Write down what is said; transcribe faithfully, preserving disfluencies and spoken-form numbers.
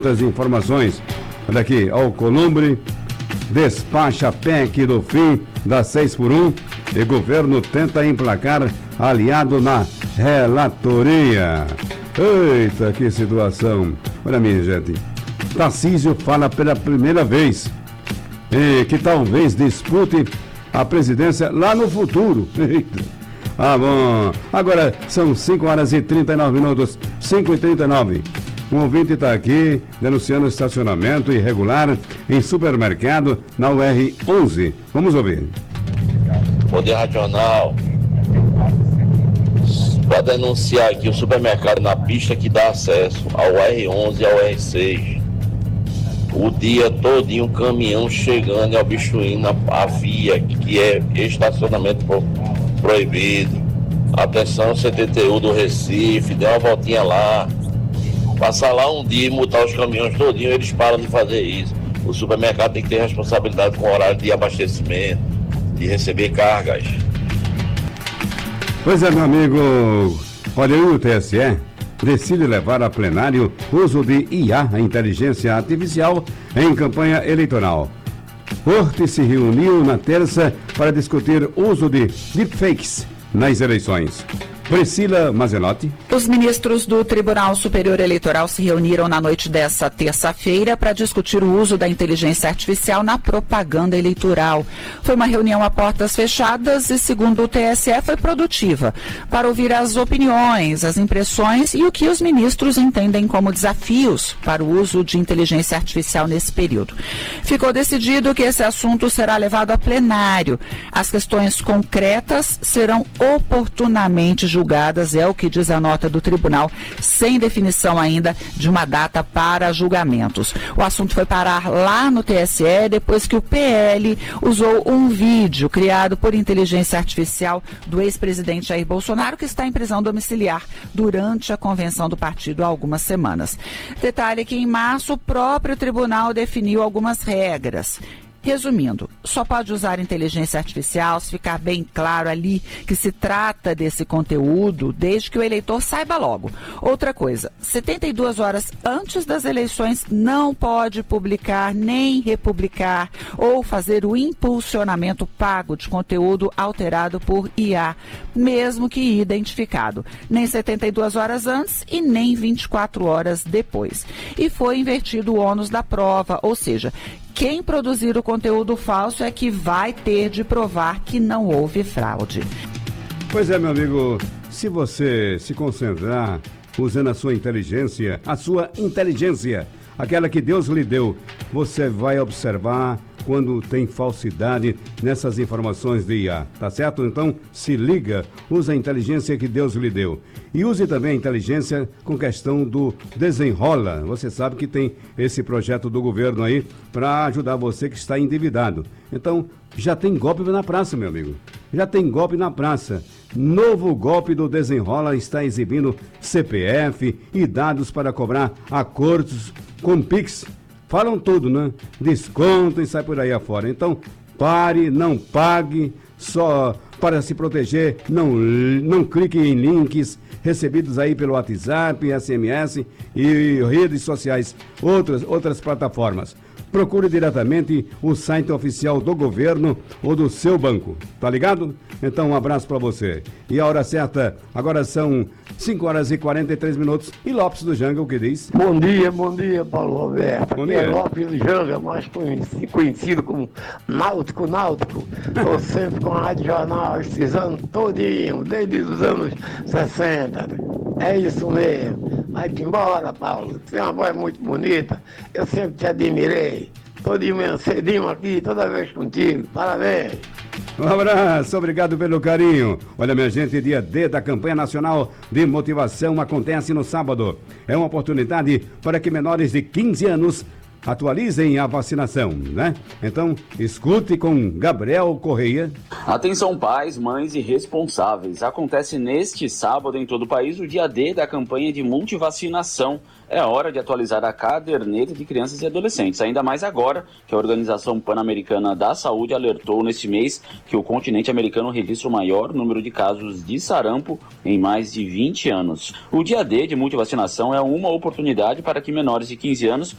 Outras informações. Olha aqui, Alcolumbre despacha P E C do fim das seis por um e governo tenta emplacar aliado na relatoria. Eita, que situação. Olha, minha gente, Tarcísio fala pela primeira vez e que talvez dispute a presidência lá no futuro. Eita. Ah, bom. Agora são cinco horas e trinta e nove minutos, cinco e trinta e nove. Um ouvinte está aqui denunciando estacionamento irregular em supermercado na U R onze. Vamos ouvir. Poder Regional, para denunciar aqui o supermercado na pista que dá acesso ao R onze e ao R seis. O dia todinho, um caminhão chegando e obstruindo a, a via, que é estacionamento pro, proibido. Atenção, C T T U do Recife, dê uma voltinha lá. Passar lá um dia e multar os caminhões todinho, eles param de fazer isso. O supermercado tem que ter responsabilidade com o horário de abastecimento, de receber cargas. Pois é, meu amigo, olha aí o T S E decide levar a plenário uso de I A, a inteligência artificial, em campanha eleitoral. Corte se reuniu na terça para discutir uso de deepfakes nas eleições. Priscila Mazenotti. Os ministros do Tribunal Superior Eleitoral se reuniram na noite dessa terça-feira para discutir o uso da inteligência artificial na propaganda eleitoral. Foi uma reunião a portas fechadas e, segundo o T S E, foi produtiva para ouvir as opiniões, as impressões e o que os ministros entendem como desafios para o uso de inteligência artificial nesse período. Ficou decidido que esse assunto será levado a plenário. As questões concretas serão oportunamente julgadas. julgadas, é o que diz a nota do tribunal, sem definição ainda de uma data para julgamentos. O assunto foi parar lá no T S E depois que o P L usou um vídeo criado por inteligência artificial do ex-presidente Jair Bolsonaro, que está em prisão domiciliar durante a convenção do partido há algumas semanas. Detalhe que em março o próprio tribunal definiu algumas regras. Resumindo, só pode usar inteligência artificial se ficar bem claro ali que se trata desse conteúdo, desde que o eleitor saiba logo. Outra coisa, setenta e duas horas antes das eleições não pode publicar nem republicar ou fazer o impulsionamento pago de conteúdo alterado por I A, mesmo que identificado, nem setenta e duas horas antes e nem vinte e quatro horas depois. E foi invertido o ônus da prova, ou seja, quem produzir o conteúdo falso é que vai ter de provar que não houve fraude. Pois é, meu amigo, se você se concentrar usando a sua inteligência, a sua inteligência, aquela que Deus lhe deu, você vai observar quando tem falsidade nessas informações de I A, tá certo? Então, se liga, use a inteligência que Deus lhe deu. E use também a inteligência com questão do Desenrola. Você sabe que tem esse projeto do governo aí para ajudar você que está endividado. Então, já tem golpe na praça, meu amigo. Já tem golpe na praça. Novo golpe do Desenrola está exibindo C P F e dados para cobrar acordos com Pix. Falam tudo, né? Desconto e sai por aí afora. Então, pare, não pague, só para se proteger, não, não clique em links recebidos aí pelo WhatsApp, S M S e redes sociais, outras, outras plataformas. Procure diretamente o site oficial do governo ou do seu banco, tá ligado? Então um abraço para você. E a hora certa, agora são cinco horas e quarenta e três minutos. E Lopes do Janga, o que diz? Bom dia, bom dia, Paulo Roberto. Bom Aqui dia. é Lopes do Janga, mais conhecido como Náutico Náutico. Estou sempre com a Rádio Jornal esses anos todinho, desde os anos sessenta. É isso mesmo. Vai-te embora, Paulo. Você tem uma voz muito bonita. Eu sempre te admirei. Tô de manhã cedinho aqui, toda vez contigo. Parabéns. Um abraço, obrigado pelo carinho. Olha, minha gente, dia D da campanha nacional de motivação acontece no sábado. É uma oportunidade para que menores de quinze anos atualizem a vacinação, né? Então, escute com Gabriel Correia. Atenção pais, mães e responsáveis. Acontece neste sábado em todo o país o dia D da campanha de multivacinação. É hora de atualizar a caderneta de crianças e adolescentes, ainda mais agora que a Organização Pan-Americana da Saúde alertou neste mês que o continente americano registra o maior número de casos de sarampo em mais de vinte anos. O dia D de multivacinação é uma oportunidade para que menores de quinze anos